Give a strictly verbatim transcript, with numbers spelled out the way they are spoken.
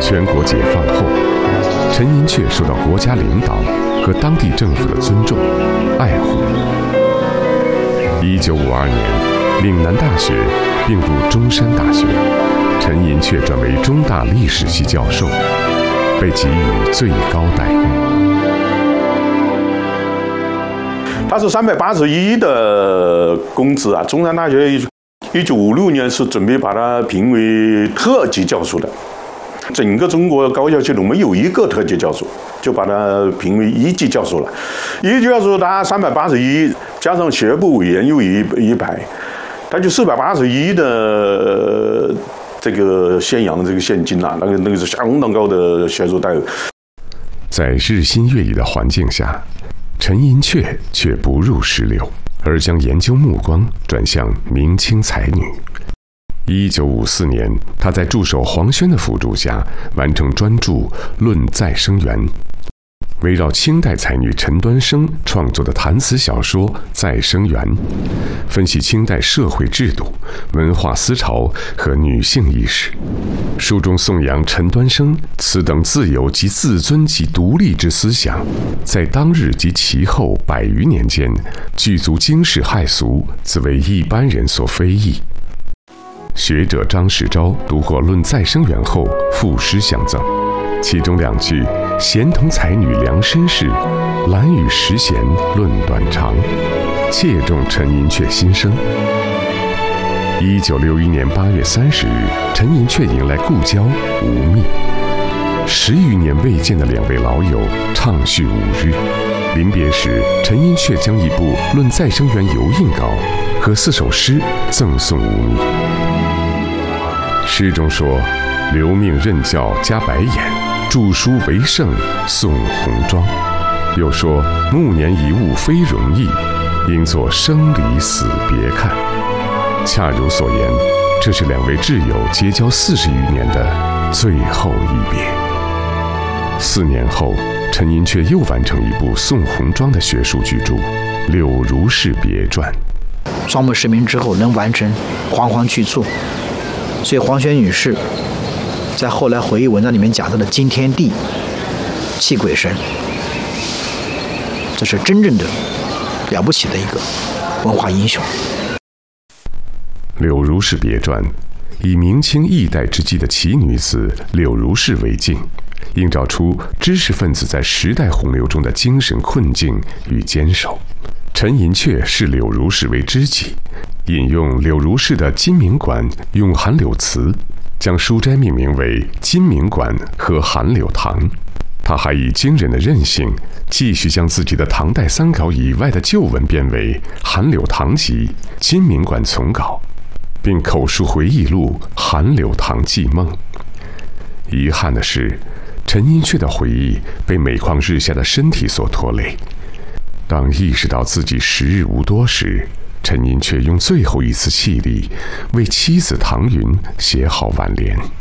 全国解放后，陈寅恪受到国家领导和当地政府的尊重、爱护。一九五二年，岭南大学并入中山大学，陈寅恪转为中大历史系教授，被给予最高待遇。 他是三百八十一的工资啊！中山大学一九五六年是准备把他评为特级教授的，整个中国高校系统没有一个特级教授，就把他评为一级教授了。一级教授他三百八十一，加上学部委员又一一百，他就四百八十一的这个县洋这个现金啊，那个那个是相当高的学术待遇。 在日新月异的环境下，陈寅恪却不入石流，而将研究目光转向明清才女。一九五四年，他在助手黄轩的辅助下，完成专著《论再生缘》，围绕清代才女陈端生创作的谈词小说《再生缘》，分析清代社会制度、文化思潮和女性意识。书中颂扬陈端生此等自由及自尊及独立之思想，在当日及其后百余年间，具足惊世骇俗，自为一般人所非议。学者张世钊读过《论再生缘》后，赋诗相赠，其中两句“贤同才女量身世，懒与时贤论短长”，切中陈寅恪心声。一九六一年八月三十日，陈寅恪迎来故交吴宓，十余年未见的两位老友畅叙五日。临别时，陈寅恪将一部《论再生缘》油印稿和四首诗赠送吴宓。诗中说：“留命任教加白眼，著书为圣送红妆。”又说：“暮年一物非容易，应作生离死别看。”恰如所言，这是两位挚友结交四十余年的最后一别。四年后，陈寅恪又完成一部送红妆的学术巨著《柳如是别传》。 双目失明之后能完成煌煌巨著，所以黄轩女士在后来回忆文章里面讲到的惊天地、泣鬼神，这是真正的了不起的一个文化英雄。 《柳如是别传》以明清易代之际的奇女子柳如是为镜，映照出知识分子在时代洪流中的精神困境与坚守。陈寅恪视柳如是为知己，引用柳如是的金明馆咏韩柳词，将书斋命名为金明馆和韩柳堂。他还以惊人的韧性，继续将自己的唐代三稿以外的旧文编为韩柳堂集、金明馆丛稿，并口述回忆录《韩柳堂记梦》。遗憾的是，陈寅恪的回忆被每况日下的身体所拖累。当意识到自己时日无多时，陈寅恪用最后一丝气力为妻子唐云写好挽联。